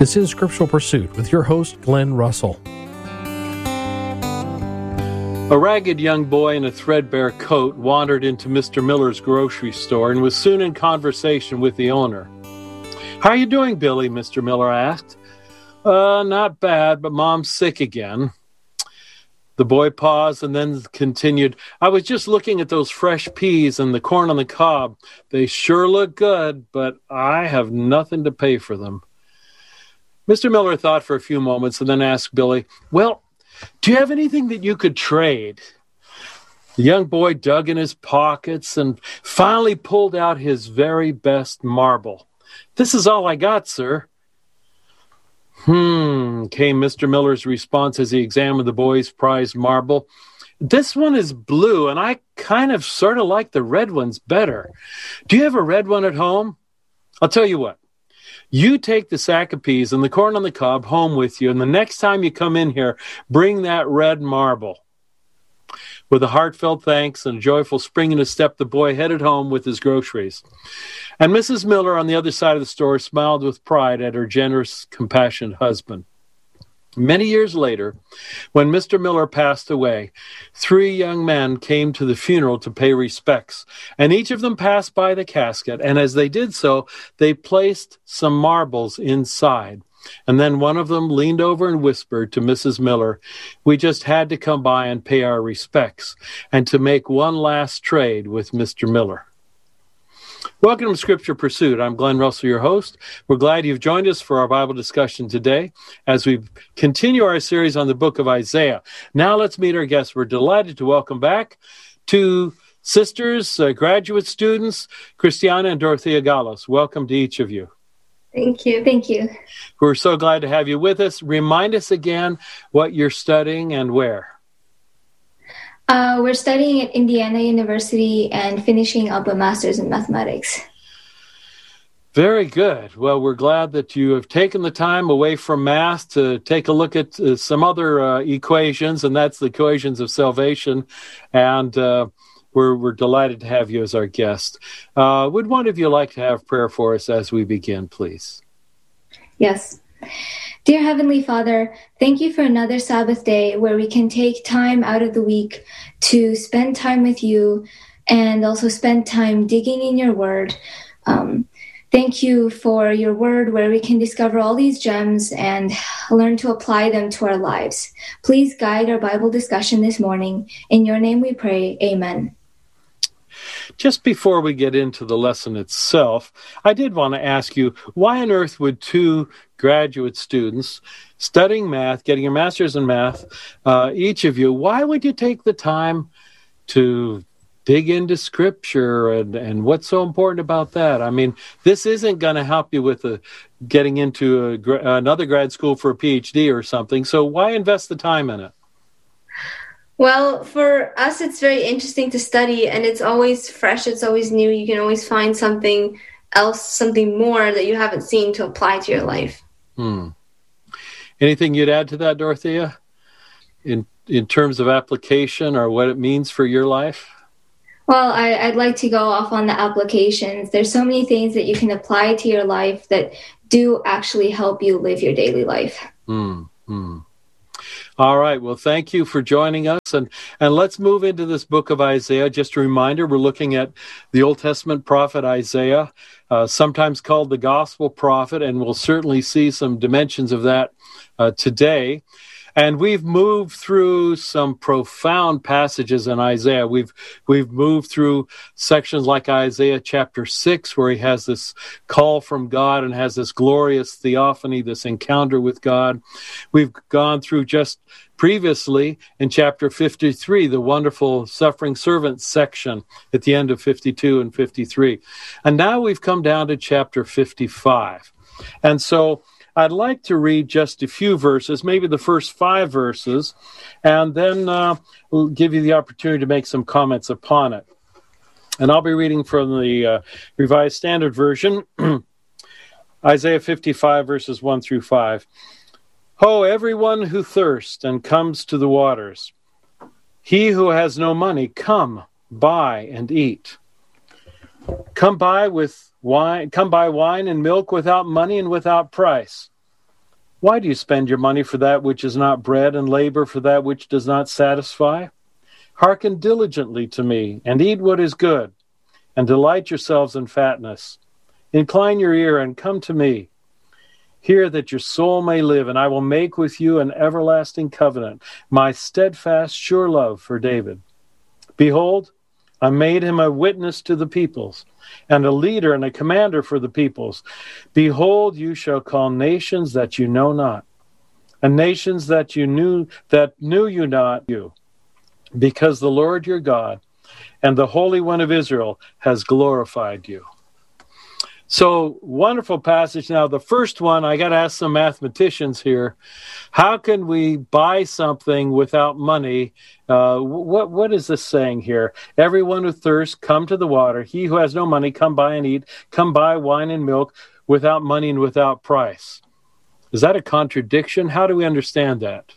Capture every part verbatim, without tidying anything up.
This is Scriptural Pursuit with your host, Glenn Russell. A ragged young boy in a threadbare coat wandered into Mister Miller's grocery store and was soon in conversation with the owner. "How are you doing, Billy?" Mister Miller asked. Uh, not bad, but Mom's sick again." The boy paused and then continued, "I was just looking at those fresh peas and the corn on the cob. They sure look good, but I have nothing to pay for them." Mister Miller thought for a few moments and then asked Billy, "Well, do you have anything that you could trade?" The young boy dug in his pockets and finally pulled out his very best marble. "This is all I got, sir." Hmm, came Mister Miller's response as he examined the boy's prized marble. "This one is blue, and I kind of sort of like the red ones better. Do you have a red one at home? I'll tell you what. You take the sack of peas and the corn on the cob home with you, and the next time you come in here, bring that red marble." With a heartfelt thanks and a joyful spring in his step, the boy headed home with his groceries. And Missus Miller on the other side of the store smiled with pride at her generous, compassionate husband. Many years later, when Mister Miller passed away, three young men came to the funeral to pay respects, and each of them passed by the casket, and as they did so, they placed some marbles inside. And then one of them leaned over and whispered to Missus Miller, "We just had to come by and pay our respects, and to make one last trade with Mister Miller." Welcome to Scripture Pursuit. I'm Glenn Russell, your host. We're glad you've joined us for our Bible discussion today as we continue our series on the book of Isaiah. Now let's meet our guests. We're delighted to welcome back two sisters, uh, graduate students, Christiana and Dorothea Gallos. Welcome to each of you. Thank you. Thank you. We're so glad to have you with us. Remind us again what you're studying and where. Uh, we're studying at Indiana University and finishing up a master's in mathematics. Very good. Well, we're glad that you have taken the time away from math to take a look at uh, some other uh, equations, and that's the equations of salvation. And uh, we're, we're delighted to have you as our guest. Uh, would one of you like to have prayer for us as we begin, please? Yes. Dear Heavenly Father, thank you for another Sabbath day where we can take time out of the week to spend time with you and also spend time digging in your word. Um, thank you for your word where we can discover all these gems and learn to apply them to our lives. Please guide our Bible discussion this morning. In your name we pray, amen. Just before we get into the lesson itself, I did want to ask you, why on earth would two graduate students studying math, getting a master's in math, uh, each of you, why would you take the time to dig into Scripture, and, and what's so important about that? I mean, this isn't going to help you with a, getting into a, another grad school for a P H D or something, so why invest the time in it? Well, for us, it's very interesting to study, and it's always fresh. It's always new. You can always find something else, something more that you haven't seen to apply to your life. Hmm. Anything you'd add to that, Dorothea, in in terms of application or what it means for your life? Well, I, I'd like to go off on the applications. There's so many things that you can apply to your life that do actually help you live your daily life. Hmm. Hmm. All right. Well, thank you for joining us. And, and let's move into this book of Isaiah. Just a reminder, we're looking at the Old Testament prophet Isaiah, uh, sometimes called the gospel prophet, and we'll certainly see some dimensions of that uh, today. And we've moved through some profound passages in Isaiah. We've we've moved through sections like Isaiah chapter six, where he has this call from God and has this glorious theophany, this encounter with God. We've gone through just previously in chapter fifty-three, the wonderful suffering servant section at the end of fifty-two and fifty-three. And now we've come down to chapter fifty-five. And so I'd like to read just a few verses, maybe the first five verses, and then uh, we'll give you the opportunity to make some comments upon it. And I'll be reading from the uh, Revised Standard Version, Isaiah fifty-five, verses one through five. Ho, everyone who thirsts and comes to the waters, he who has no money, come, buy and eat. Come buy with wine, come buy wine and milk without money and without price. Why do you spend your money for that which is not bread, and labor for that which does not satisfy? Hearken diligently to me, and eat what is good, and delight yourselves in fatness. Incline your ear and come to me. Hear that your soul may live, and I will make with you an everlasting covenant, my steadfast, sure love for David. Behold, I made him a witness to the peoples, and a leader and a commander for the peoples. Behold, you shall call nations that you know not, and nations that you knew that knew you not you, because the Lord your God and the Holy One of Israel has glorified you. So, wonderful passage. Now, the first one, I got to ask some mathematicians here. How can we buy something without money? Uh, what What is this saying here? Everyone who thirsts, come to the water. He who has no money, come buy and eat. Come buy wine and milk without money and without price. Is that a contradiction? How do we understand that?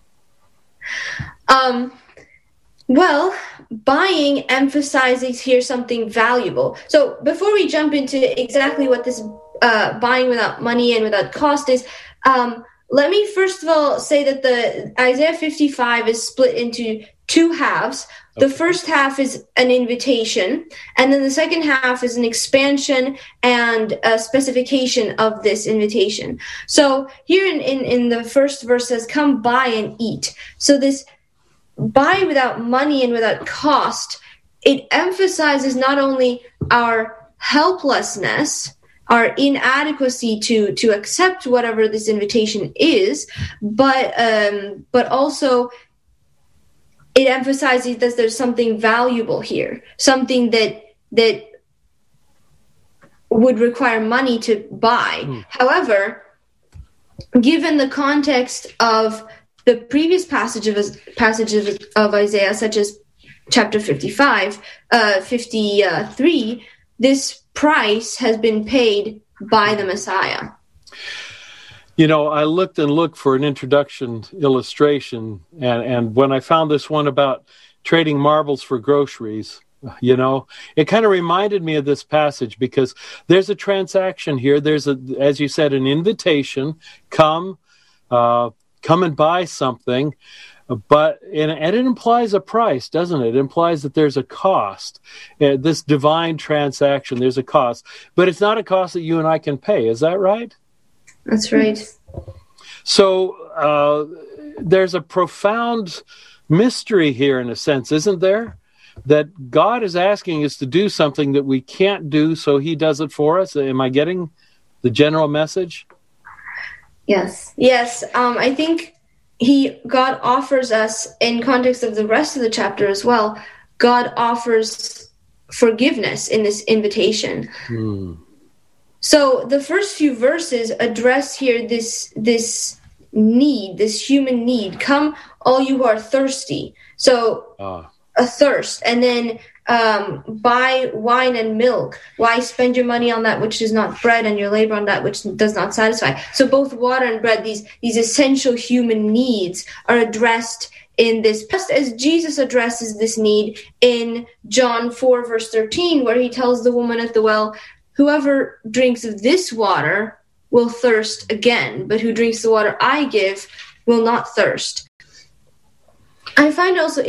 Um. Well, buying emphasizes here something valuable. So before we jump into exactly what this uh, buying without money and without cost is, um, let me first of all say that the Isaiah fifty-five is split into two halves. The first half is an invitation, and then the second half is an expansion and a specification of this invitation. So here in, in, in the first verse says, come buy and eat. So this buy without money and without cost, it emphasizes not only our helplessness, our inadequacy to to accept whatever this invitation is, but um, but also it emphasizes that there's something valuable here, something that that would require money to buy. Mm. However, given the context of the previous passage of, passages of Isaiah, such as chapter fifty-five, uh, fifty-three, this price has been paid by the Messiah. You know, I looked and looked for an introduction illustration, and, and when I found this one about trading marbles for groceries, you know, it kind of reminded me of this passage, because there's a transaction here. There's, a, as you said, an invitation, come, uh, come and buy something, but and, and it implies a price, doesn't it? It implies that there's a cost. Uh, this divine transaction, there's a cost, but it's not a cost that you and I can pay. Is that right? That's right. So uh, there's a profound mystery here, in a sense, isn't there? That God is asking us to do something that we can't do, so he does it for us. Am I getting the general message? Yes. Yes. Um, I think he, God offers us, in context of the rest of the chapter as well, God offers forgiveness in this invitation. Hmm. So the first few verses address here this, this need, this human need. Come, all you who are thirsty. So ah. a thirst. And then um, buy wine and milk. Why spend your money on that which is not bread, and your labor on that which does not satisfy? So both water and bread, these these essential human needs, are addressed in this, just as Jesus addresses this need in John four, verse thirteen, where he tells the woman at the well, whoever drinks of this water will thirst again, but who drinks the water I give will not thirst. I find also